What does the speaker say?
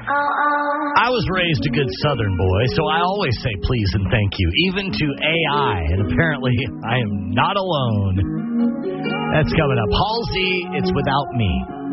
I was raised a good Southern boy, so I always say please and thank you, even to AI, and apparently I am not alone. That's coming up. Halsey, It's Without Me.